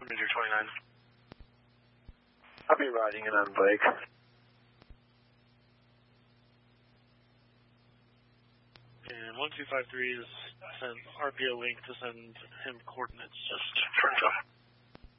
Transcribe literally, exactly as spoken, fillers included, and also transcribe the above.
Major twenty-nine. I'll be riding in on Blake. And one two five three is sent R P O link to send him coordinates. Just front up.